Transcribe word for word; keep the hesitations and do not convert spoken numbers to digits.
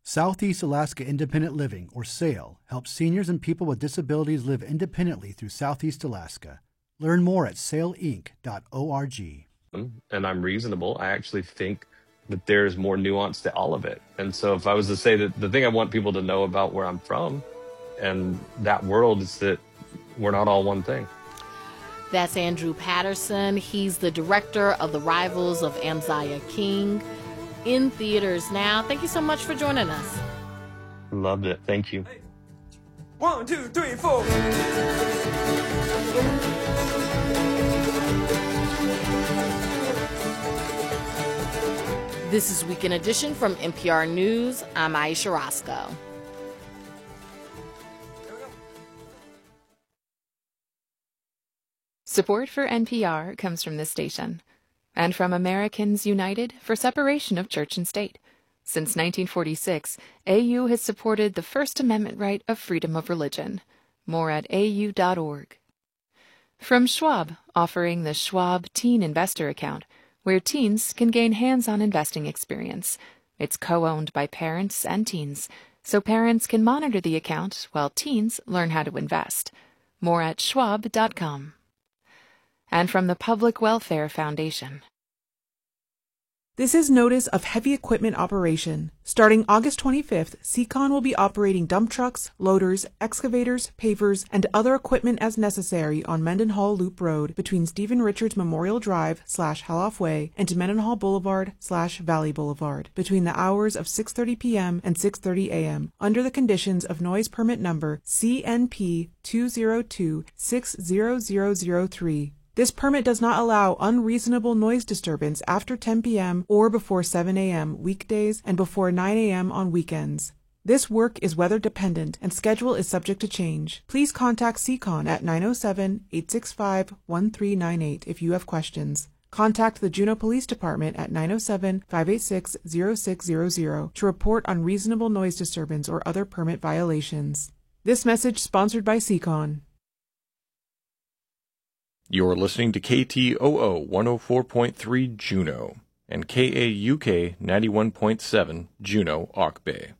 Southeast Alaska Independent Living, or SAIL, helps seniors and people with disabilities live independently through Southeast Alaska. Learn more at sail inc dot org. And I'm reasonable. I actually think that there's more nuance to all of it. And so if I was to say that the thing I want people to know about where I'm from and that world is that we're not all one thing. That's Andrew Patterson. He's the director of The Rivals of Amziah King. In theaters now. Thank you so much for joining us. Loved it. Thank you. One, two, three, four. This is Weekend Edition from N P R News. I'm Aisha Roscoe. Support for N P R comes from this station and from Americans United for Separation of Church and State. Since nineteen forty-six, A U has supported the First Amendment right of freedom of religion. More at A U dot org. From Schwab, offering the Schwab Teen Investor Account, where teens can gain hands-on investing experience. It's co-owned by parents and teens, so parents can monitor the account while teens learn how to invest. More at schwab dot com. And from the Public Welfare Foundation. This is notice of heavy equipment operation. Starting August twenty-fifth, Seacon will be operating dump trucks, loaders, excavators, pavers, and other equipment as necessary on Mendenhall Loop Road between Stephen Richards Memorial Drive slash Halloff Way and Mendenhall Boulevard slash Valley Boulevard between the hours of six thirty p.m. and six thirty a.m. under the conditions of noise permit number C N P two zero two six zero zero zero three. This permit does not allow unreasonable noise disturbance after ten p.m. or before seven a.m. weekdays and before nine a.m. on weekends. This work is weather dependent and schedule is subject to change. Please contact Seacon at nine oh seven, eight six five, one three nine eight if you have questions. Contact the Juneau Police Department at nine oh seven, five eight six, zero six zero zero to report unreasonable noise disturbance or other permit violations. This message sponsored by Seacon. You're listening to K T O O one oh four point three Juneau and K A U K ninety-one point seven Juneau, Auk Bay.